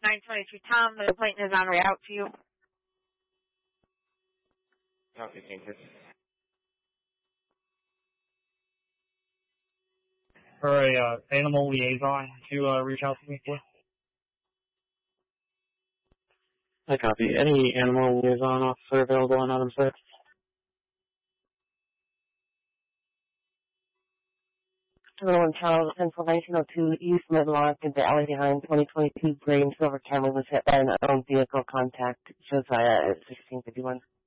922 Tom, the plane is on route to you. Copy, thank you. For a animal liaison to reach out to me, please. I copy. Any animal liaison officer available on item 6? Hello, Charles, information 02 East Midlock in the alley behind 2022 Gray and Silver Camry was hit by an owned vehicle. Contact Josiah at 1651.